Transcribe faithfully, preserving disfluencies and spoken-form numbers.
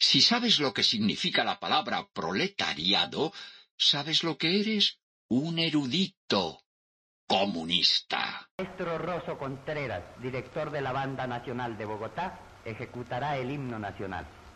Si sabes lo que significa la palabra proletariado, sabes lo que eres: un erudito comunista. Maestro Rosso Contreras, director de la Banda Nacional de Bogotá, ejecutará el himno nacional.